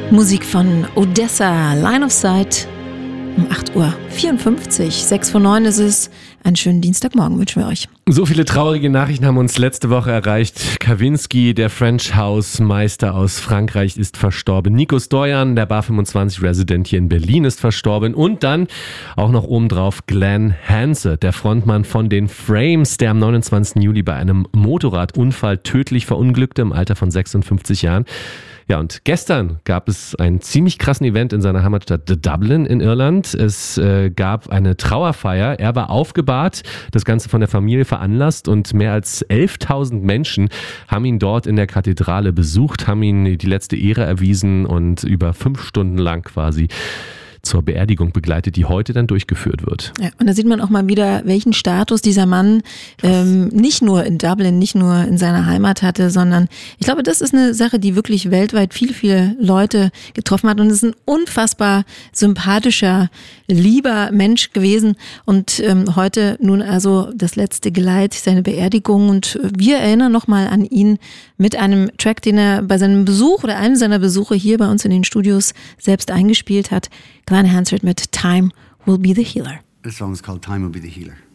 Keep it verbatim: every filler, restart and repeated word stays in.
Musik von Odessa, Line of Sight, um acht Uhr vierundfünfzig, sechs vor neun ist es. Einen schönen Dienstagmorgen wünschen wir euch. So viele traurige Nachrichten haben uns letzte Woche erreicht. Kavinsky, der French House Meister aus Frankreich, ist verstorben. Nico Stoyan, der Bar fünfundzwanzig Resident hier in Berlin, ist verstorben. Und dann auch noch obendrauf Glenn Hanse, der Frontmann von den Frames, der am neunundzwanzigsten Juli bei einem Motorradunfall tödlich verunglückte im Alter von sechsundfünfzig Jahren. Ja, und gestern gab es einen ziemlich krassen Event in seiner Heimatstadt Dublin in Irland. Es äh, gab eine Trauerfeier. Er war aufgebahrt, das Ganze von der Familie veranlasst, und mehr als elftausend Menschen haben ihn dort in der Kathedrale besucht, haben ihm die letzte Ehre erwiesen und über fünf Stunden lang quasi zur Beerdigung begleitet, die heute dann durchgeführt wird. Ja, und da sieht man auch mal wieder, welchen Status dieser Mann ähm, nicht nur in Dublin, nicht nur in seiner Heimat hatte, sondern ich glaube, das ist eine Sache, die wirklich weltweit viele, viele Leute getroffen hat, und es ist ein unfassbar sympathischer, lieber Mensch gewesen, und ähm, heute nun also das letzte Geleit, seine Beerdigung, und wir erinnern nochmal an ihn mit einem Track, den er bei seinem Besuch oder einem seiner Besuche hier bei uns in den Studios selbst eingespielt hat. Glenn Hansard mit Time Will Be the Healer. This song is called Time Will Be the Healer.